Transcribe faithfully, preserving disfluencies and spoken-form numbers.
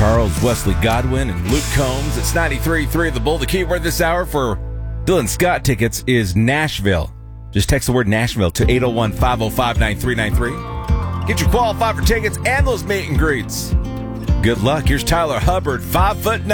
Charles Wesley Godwin and Luke Combs. It's ninety-three point three The Bull. The keyword this hour for Dylan Scott tickets is Nashville. Just text the word Nashville to eight oh one, five oh five, nine three nine three. Get you qualified for tickets and those meet and greets. Good luck. Here's Tyler Hubbard, five foot nine.